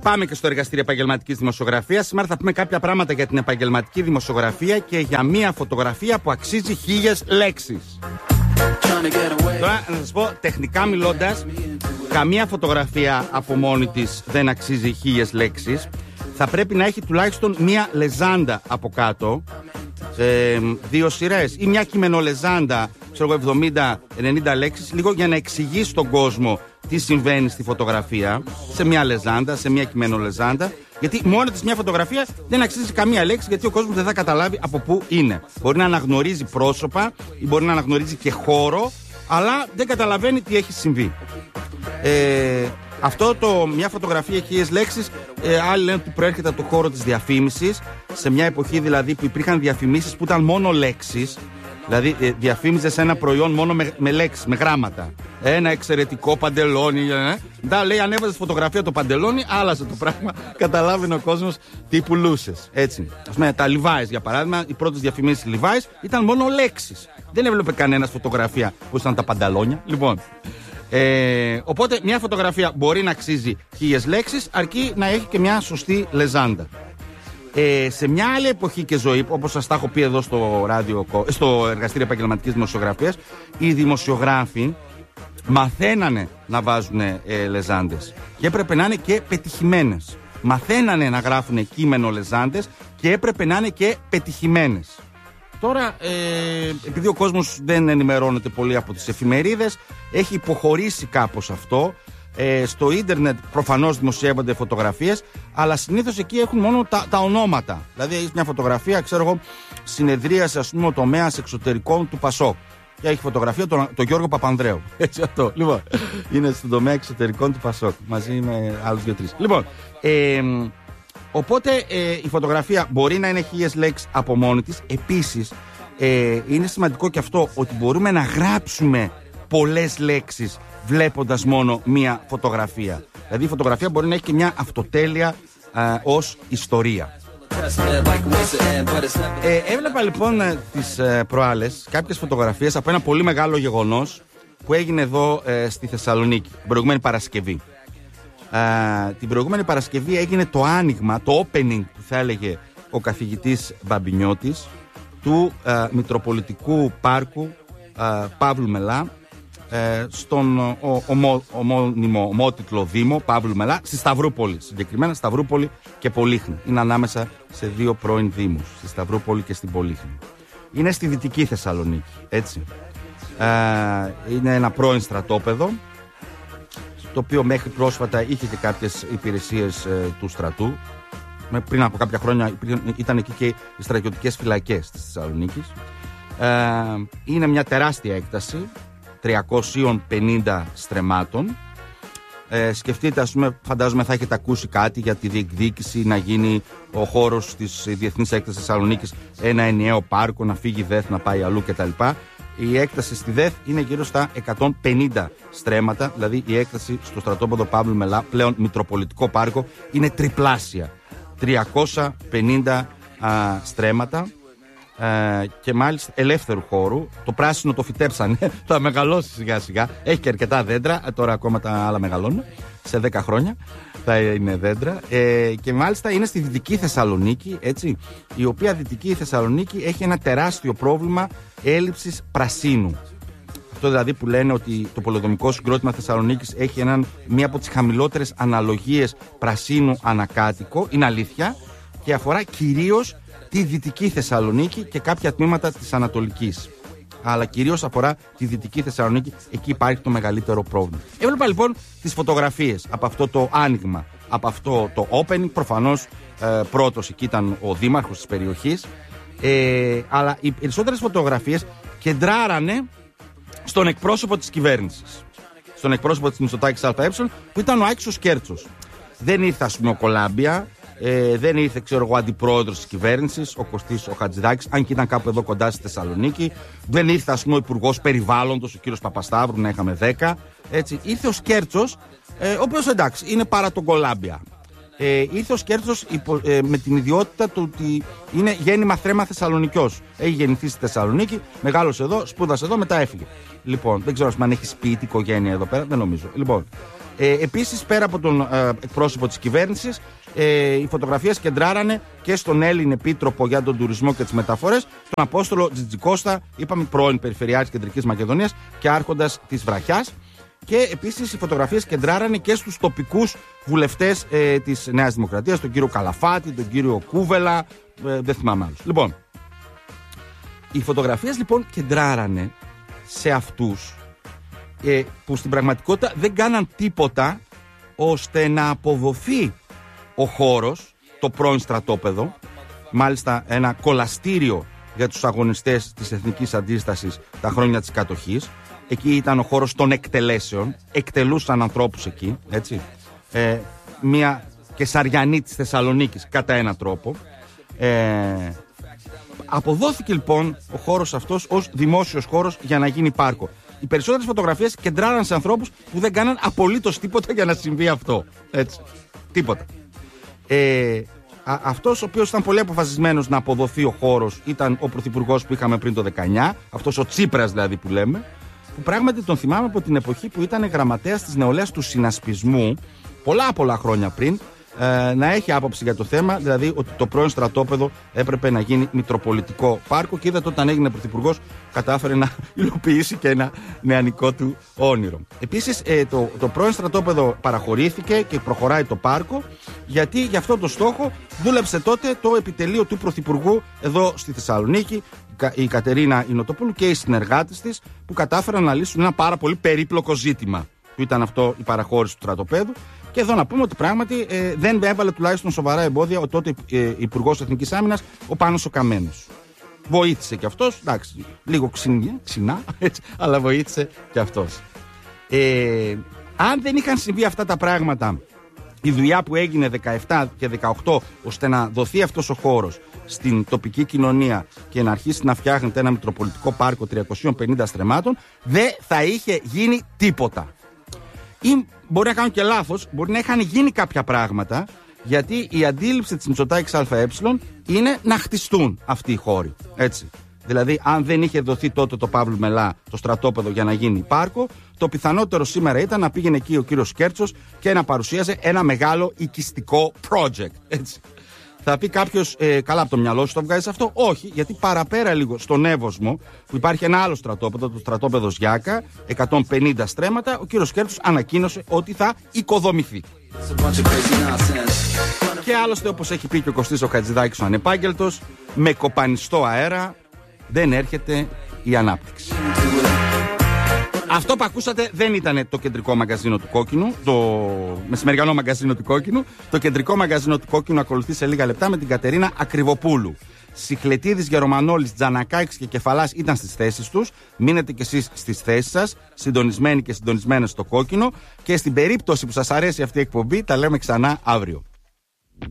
Πάμε και στο εργαστήριο επαγγελματικής δημοσιογραφίας. Σήμερα θα πούμε κάποια πράγματα για την επαγγελματική δημοσιογραφία και για μία φωτογραφία που αξίζει 1000 λέξεις. Τώρα να σας πω, τεχνικά μιλώντας, καμία φωτογραφία από μόνη της δεν αξίζει 1000 λέξεις. Θα πρέπει να έχει τουλάχιστον μία λεζάντα από κάτω, 2 σειρές ή μια κειμενολεζάντα, ξέρω εγώ, 70-90 λέξεις, λίγο για να εξηγεί στον κόσμο τι συμβαίνει στη φωτογραφία, σε μια λεζάντα, σε μια κειμενολεζάντα. Γιατί μόνη της μια φωτογραφία δεν αξίζει καμία λέξη, γιατί ο κόσμος δεν θα καταλάβει από πού είναι. Μπορεί να αναγνωρίζει πρόσωπα ή μπορεί να αναγνωρίζει και χώρο, αλλά δεν καταλαβαίνει τι έχει συμβεί. Μια φωτογραφία έχει 1000 λέξεις. Άλλοι λένε ότι προέρχεται από το χώρο της διαφήμισης. Σε μια εποχή δηλαδή που υπήρχαν διαφημίσεις που ήταν μόνο λέξεις. Δηλαδή διαφήμιζες ένα προϊόν μόνο με λέξεις, με γράμματα. Ένα εξαιρετικό παντελόνι. Μετά λέει, ανέβαζες φωτογραφία το παντελόνι, άλλασε το πράγμα. Καταλάβαινε ο κόσμος τι πουλούσες. Έτσι. Ας πούμε, τα Levi's για παράδειγμα, οι πρώτες διαφημίσεις Levi's ήταν μόνο λέξεις. Δεν έβλεπε κανένας φωτογραφία που ήταν τα πανταλόνια. Λοιπόν. Οπότε μια φωτογραφία μπορεί να αξίζει 1000 λέξεις, αρκεί να έχει και μια σωστή λεζάντα. Σε μια άλλη εποχή και ζωή, όπως σας τα έχω πει εδώ στο εργαστήριο επαγγελματικής δημοσιογραφίας, οι δημοσιογράφοι μαθαίνανε να βάζουν λεζάντες και έπρεπε να είναι και πετυχημένες. Μαθαίνανε να γράφουν κείμενο λεζάντες και έπρεπε να είναι και πετυχημένες. Τώρα, επειδή ο κόσμος δεν ενημερώνεται πολύ από τις εφημερίδες, έχει υποχωρήσει κάπως αυτό. Στο ίντερνετ προφανώς δημοσιεύονται φωτογραφίες, αλλά συνήθως εκεί έχουν μόνο τα ονόματα. Δηλαδή, έχεις μια φωτογραφία, ξέρω εγώ, συνεδρίασε, ας πούμε, ο τομέας εξωτερικών του Πασόκ. Και έχει φωτογραφία τον Γιώργο Παπανδρέου. Έτσι αυτό. Λοιπόν, είναι στον τομέα εξωτερικών του Πασόκ, μαζί με άλλους 2-3. Λοιπόν, οπότε η φωτογραφία μπορεί να είναι 1000 λέξεις από μόνη της. Επίσης, είναι σημαντικό και αυτό ότι μπορούμε να γράψουμε πολλές λέξεις βλέποντας μόνο μία φωτογραφία. Δηλαδή η φωτογραφία μπορεί να έχει και μια αυτοτέλεια ως ιστορία. Έβλεπα λοιπόν τις προάλλες κάποιες φωτογραφίες από ένα πολύ μεγάλο γεγονός που έγινε εδώ στη Θεσσαλονίκη την προηγούμενη Παρασκευή. Την προηγούμενη Παρασκευή έγινε το άνοιγμα, το opening που θα έλεγε ο καθηγητής Μπαμπινιώτης του Μητροπολιτικού Πάρκου Παύλου Μελά στον ομότιτλο Δήμο Παύλου Μελά, στη Σταυρούπολη. Συγκεκριμένα Σταυρούπολη και Πολύχνη. Είναι ανάμεσα σε 2 πρώην Δήμους, στη Σταυρούπολη και στην Πολύχνη. Είναι στη Δυτική Θεσσαλονίκη, έτσι. Είναι ένα πρώην στρατόπεδο, το οποίο μέχρι πρόσφατα είχε και κάποιες υπηρεσίες του στρατού. Πριν από κάποια χρόνια ήταν εκεί και οι στρατιωτικές φυλακές της Θεσσαλονίκης. Είναι μια τεράστια έκταση 350 στρεμμάτων. Σκεφτείτε, ας πούμε, φαντάζομαι θα έχετε ακούσει κάτι για τη διεκδίκηση να γίνει ο χώρος της Διεθνής Έκτασης Θεσσαλονίκης ένα ενιαίο πάρκο, να φύγει η ΔΕΘ να πάει αλλού κτλ. Η έκταση στη ΔΕΘ είναι γύρω στα 150 στρέμματα, δηλαδή η έκταση στο στρατόπεδο Παύλου Μελά, πλέον Μητροπολιτικό Πάρκο, είναι τριπλάσια. 350 στρέμματα και μάλιστα ελεύθερου χώρου. Το πράσινο το φυτέψανε, θα μεγαλώσει σιγά σιγά. Έχει και αρκετά δέντρα, τώρα ακόμα τα άλλα μεγαλώνουν. Σε 10 χρόνια θα είναι δέντρα. Και μάλιστα είναι στη Δυτική Θεσσαλονίκη, έτσι, η οποία Δυτική Θεσσαλονίκη έχει ένα τεράστιο πρόβλημα έλλειψης πρασίνου. Αυτό δηλαδή που λένε ότι το πολεοδομικό συγκρότημα Θεσσαλονίκης έχει μία από τις χαμηλότερες αναλογίες πρασίνου ανακάτοικο. Είναι αλήθεια και αφορά κυρίως τη Δυτική Θεσσαλονίκη και κάποια τμήματα της Ανατολικής. Αλλά κυρίως αφορά τη Δυτική Θεσσαλονίκη, εκεί υπάρχει το μεγαλύτερο πρόβλημα. Έβλεπα λοιπόν τις φωτογραφίες από αυτό το άνοιγμα, από αυτό το opening. Προφανώς πρώτος εκεί ήταν ο δήμαρχος της περιοχής, αλλά οι περισσότερες φωτογραφίες κεντράρανε στον εκπρόσωπο της κυβέρνησης, στον εκπρόσωπο της Μητσοτάκης ΑΕ, που ήταν ο Άκης Κέρτσος. Δεν ήρθε, ας πούμε, ο Κολάμπια, δεν ήρθε, ξέρω εγώ, αντιπρόεδρος της κυβέρνησης, ο Κωστής ο Χατζηδάκης, αν και ήταν κάπου εδώ κοντά στη Θεσσαλονίκη. Δεν ήρθε, ας πούμε, ο υπουργός περιβάλλοντος, ο κύριος Παπασταύρου, να είχαμε 10. Έτσι. Ήρθε ο Σκέρτσος, ο οποίος εντάξει, είναι παρά τον Κολάμπια. Ήρθε ο Σκέρτσος με την ιδιότητα του ότι είναι γέννημα θρέμα Θεσσαλονικιός. Έχει γεννηθεί στη Θεσσαλονίκη, μεγάλωσε εδώ, σπούδασε εδώ, μετά έφυγε. Λοιπόν, δεν ξέρω αν έχει σπίτι, οικογένεια εδώ πέρα, δεν νομίζω. Λοιπόν, Επίσης, πέρα από τον εκπρόσωπο της κυβέρνησης, οι φωτογραφίες κεντράρανε και στον Έλλην Επίτροπο για τον Τουρισμό και τις Μεταφορές, τον Απόστολο Τζιτζικώστα, είπαμε πρώην Περιφερειάρχης Κεντρικής Μακεδονίας και άρχοντας της Βραχιάς. Και επίσης οι φωτογραφίες κεντράρανε και στους τοπικούς βουλευτές της Νέας Δημοκρατίας, τον κύριο Καλαφάτη, τον κύριο Κούβελα, δεν θυμάμαι άλλους. Λοιπόν, οι φωτογραφίες λοιπόν κεντράρανε σε αυτούς που στην πραγματικότητα δεν κάναν τίποτα ώστε να αποδοθεί ο χώρος, το πρώην στρατόπεδο, μάλιστα ένα κολαστήριο για τους αγωνιστές της Εθνικής Αντίστασης τα χρόνια της κατοχής. Εκεί ήταν ο χώρος των εκτελέσεων, εκτελούσαν ανθρώπους εκεί, έτσι. Μια Κεσαριανή της Θεσσαλονίκης κατά έναν τρόπο. Αποδόθηκε λοιπόν ο χώρος αυτός ως δημόσιος χώρος για να γίνει πάρκο. Οι περισσότερες φωτογραφίες κεντράραν σε ανθρώπους που δεν κάναν απολύτως τίποτα για να συμβεί αυτό. Έτσι. Τίποτα. Αυτός ο οποίος ήταν πολύ αποφασισμένος να αποδοθεί ο χώρος ήταν ο πρωθυπουργός που είχαμε πριν το 19, αυτός ο Τσίπρας δηλαδή που λέμε, που πράγματι τον θυμάμαι από την εποχή που ήταν γραμματέας της νεολαίας του συνασπισμού, πολλά χρόνια πριν, να έχει άποψη για το θέμα, δηλαδή ότι το πρώην στρατόπεδο έπρεπε να γίνει μητροπολιτικό πάρκο, και είδατε όταν έγινε πρωθυπουργός κατάφερε να υλοποιήσει και ένα νεανικό του όνειρο. Επίσης το πρώην στρατόπεδο παραχωρήθηκε και προχωράει το πάρκο, γιατί για αυτό το στόχο δούλεψε τότε το επιτελείο του πρωθυπουργού εδώ στη Θεσσαλονίκη, η Κατερίνα Ινωτοπούλου και οι συνεργάτες της, που κατάφεραν να λύσουν ένα πάρα πολύ περίπλοκο ζήτημα που ήταν αυτό η παραχώρηση του στρατοπέδου. Και εδώ να πούμε ότι πράγματι δεν έβαλε τουλάχιστον σοβαρά εμπόδια ο τότε Υπουργός Εθνικής Άμυνας, ο Πάνος ο Καμένος. Βοήθησε και αυτός, εντάξει, λίγο ξινά, έτσι, αλλά βοήθησε και αυτός. Αν δεν είχαν συμβεί αυτά τα πράγματα, η δουλειά που έγινε 17 και 18 ώστε να δοθεί αυτός ο χώρος στην τοπική κοινωνία και να αρχίσει να φτιάχνεται ένα μητροπολιτικό πάρκο 350 στρεμμάτων, δεν θα είχε γίνει τίποτα. Ή μπορεί να κάνω και λάθος, μπορεί να είχαν γίνει κάποια πράγματα, γιατί η αντίληψη της Μητσοτάκης ΑΕ είναι να χτιστούν αυτοί οι χώροι. Έτσι. Δηλαδή, αν δεν είχε δοθεί τότε το Παύλου Μελά το στρατόπεδο για να γίνει πάρκο, το πιθανότερο σήμερα ήταν να πήγαινε εκεί ο κύριος Κέρτσος και να παρουσίαζε ένα μεγάλο οικιστικό project. Έτσι. Θα πει κάποιος, καλά από το μυαλό σου το βγάζεις αυτό. Όχι, γιατί παραπέρα λίγο στον Εύωσμο, που υπάρχει ένα άλλο στρατόπεδο, το στρατόπεδο Γιάκα, 150 στρέμματα, ο κύριος Κέρτσος ανακοίνωσε ότι θα οικοδομηθεί. Και άλλωστε, όπως έχει πει και ο Κωστής ο Χατζηδάκης ο ανεπάγγελτος, με κοπανιστό αέρα δεν έρχεται η ανάπτυξη. Αυτό που ακούσατε δεν ήταν το κεντρικό μαγκαζίνο του Κόκκινου, το μεσημεριανό μαγκαζίνο του Κόκκινου. Το κεντρικό μαγκαζίνο του Κόκκινου ακολουθεί σε λίγα λεπτά με την Κατερίνα Ακριβοπούλου. Σιχλετίδης, Γερομανόλης, Τζανακάκης και Κεφαλάς ήταν στις θέσεις τους. Μείνετε κι εσείς στις θέσεις σας, συντονισμένοι και συντονισμένες στο Κόκκινο. Και στην περίπτωση που σας αρέσει αυτή η εκπομπή, τα λέμε ξανά αύριο.